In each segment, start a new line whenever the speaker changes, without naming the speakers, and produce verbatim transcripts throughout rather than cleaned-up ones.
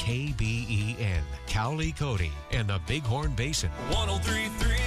K B E N, Cowley, Cody, and the Bighorn Basin.
one oh three point three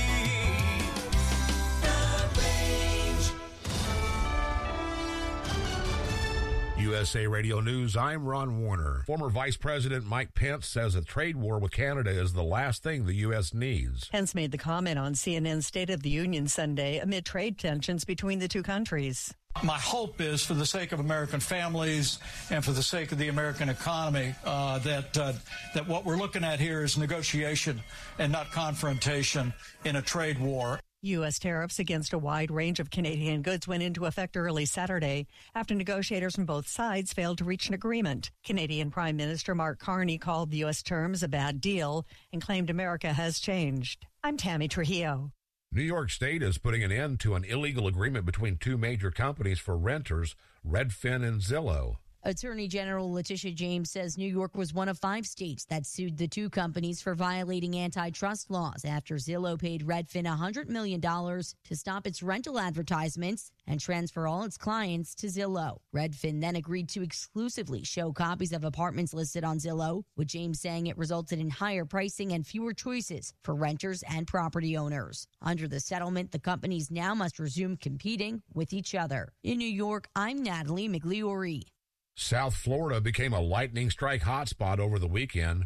U S A Radio News, I'm Ron Warner. Former Vice President Mike Pence says a trade war with Canada is the last thing the U S needs.
Pence made the comment on C N N's State of the Union Sunday amid trade tensions between the two countries.
My hope is, for the sake of American families and for the sake of the American economy, uh, that uh, that what we're looking at here is negotiation and not confrontation in a trade war.
U S tariffs against a wide range of Canadian goods went into effect early Saturday after negotiators from both sides failed to reach an agreement. Canadian Prime Minister Mark Carney called the U S terms a bad deal and claimed America has changed. I'm Tammy Trujillo.
New York State is putting an end to an illegal agreement between two major companies for renters, Redfin and Zillow.
Attorney General Letitia James says New York was one of five states that sued the two companies for violating antitrust laws after Zillow paid Redfin one hundred million dollars to stop its rental advertisements and transfer all its clients to Zillow. Redfin then agreed to exclusively show copies of apartments listed on Zillow, with James saying it resulted in higher pricing and fewer choices for renters and property owners. Under the settlement, the companies now must resume competing with each other. In New York, I'm Natalie Migliori.
South Florida became a lightning strike hotspot over the weekend.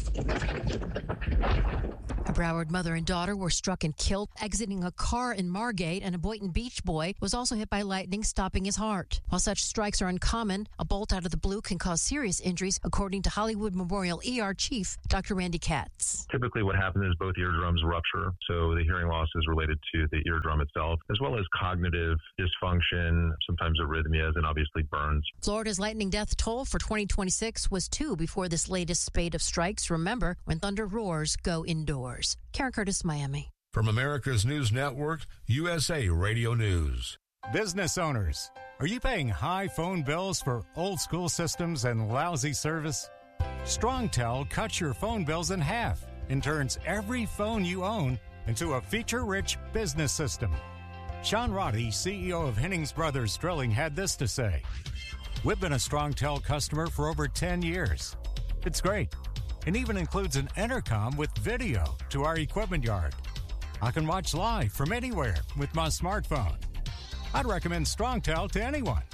A Broward mother and daughter were struck and killed exiting a car in Margate, and a Boynton Beach boy was also hit by lightning, stopping his heart. While such strikes are uncommon, a bolt out of the blue can cause serious injuries, according to Hollywood Memorial E R Chief Doctor Randy Katz.
Typically what happens is both eardrums rupture, so the hearing loss is related to the eardrum itself, as well as cognitive dysfunction, sometimes arrhythmias, and obviously burns.
Florida's lightning death toll for twenty twenty-six was two before this latest spate of strikes. Remember, when thunder roars, go indoors. Karen Curtis, Miami.
From America's News Network, U S A Radio News.
Business owners, are you paying high phone bills for old school systems and lousy service? StrongTel cuts your phone bills in half and turns every phone you own into a feature-rich business system. Sean Roddy, C E O of Hennings Brothers Drilling, had this to say. We've been a StrongTel customer for over ten years. It's great. It even includes an intercom with video to our equipment yard. I can watch live from anywhere with my smartphone. I'd recommend StrongTel to anyone.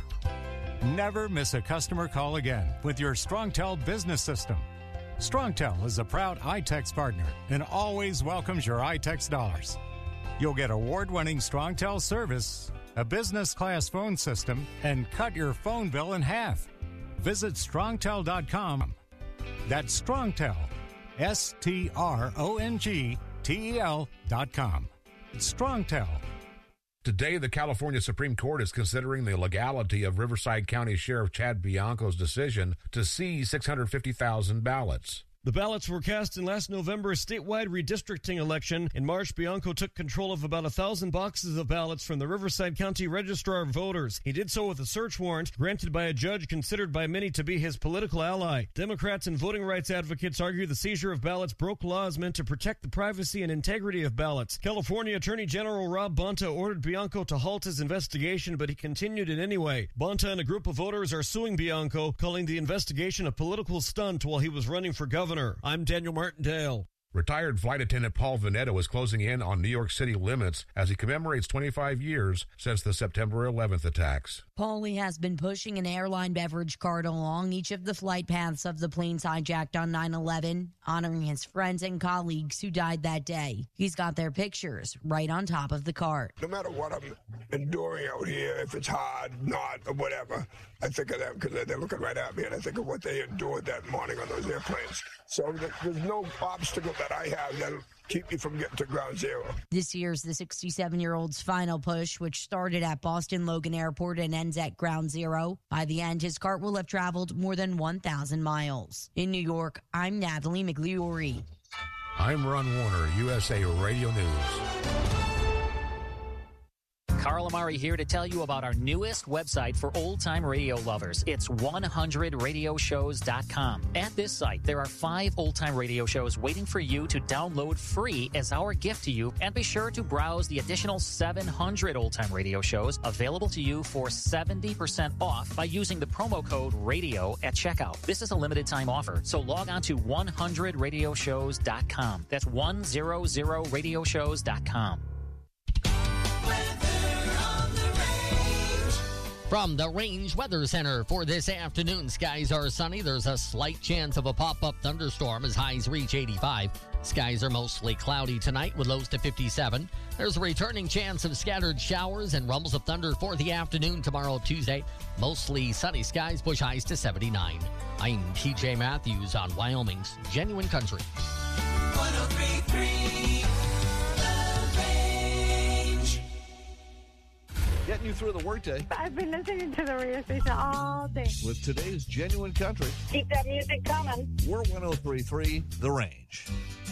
Never miss a customer call again with your StrongTel business system. StrongTel is a proud iTex partner and always welcomes your iTex dollars. You'll get award-winning StrongTel service, a business-class phone system, and cut your phone bill in half. Visit strongtel dot com. That's StrongTel, S T R O N G T E L dot com. StrongTel.
Today, the California Supreme Court is considering the legality of Riverside County Sheriff Chad Bianco's decision to seize six hundred fifty thousand ballots.
The ballots were cast in last November's statewide redistricting election. In March, Bianco took control of about a thousand boxes of ballots from the Riverside County Registrar of Voters. He did so with a search warrant granted by a judge considered by many to be his political ally. Democrats and voting rights advocates argue the seizure of ballots broke laws meant to protect the privacy and integrity of ballots. California Attorney General Rob Bonta ordered Bianco to halt his investigation, but he continued it anyway. Bonta and a group of voters are suing Bianco, calling the investigation a political stunt while he was running for governor. I'm Daniel Martindale.
Retired flight attendant Paul Veneta is closing in on New York City limits as he commemorates twenty-five years since the September eleventh attacks.
Paulie has been pushing an airline beverage cart along each of the flight paths of the planes hijacked on nine eleven, honoring his friends and colleagues who died that day. He's got their pictures right on top of the cart.
No matter what I'm enduring out here, if it's hard, not, or whatever, I think of them because they're looking right at me, and I think of what they endured that morning on those airplanes. So there's no obstacle that I have that'll keep me from getting to ground zero.
This year's the sixty-seven-year-old's final push, which started at Boston Logan Airport and ends at ground zero. By the end, his cart will have traveled more than one thousand miles. In New York, I'm Natalie Migliori.
I'm Ron Warner, U S A Radio News.
Carl Amari here to tell you about our newest website for old-time radio lovers. It's one hundred radio shows dot com. At this site, there are five old-time radio shows waiting for you to download free as our gift to you, and be sure to browse the additional seven hundred old-time radio shows available to you for seventy percent off by using the promo code RADIO at checkout. This is a limited-time offer, so log on to one hundred radio shows dot com. That's one hundred radio shows dot com.
From the Range Weather Center for this afternoon, skies are sunny. There's a slight chance of a pop-up thunderstorm as highs reach eighty-five. Skies are mostly cloudy tonight with lows to fifty-seven. There's a returning chance of scattered showers and rumbles of thunder for the afternoon tomorrow, Tuesday. Mostly sunny skies push highs to seventy-nine. I'm T J Matthews on Wyoming's Genuine Country.
one oh three point three
Getting you through the workday.
I've been listening to the radio station all day.
With today's Genuine Country.
Keep that music coming.
We're one oh three point three The Range.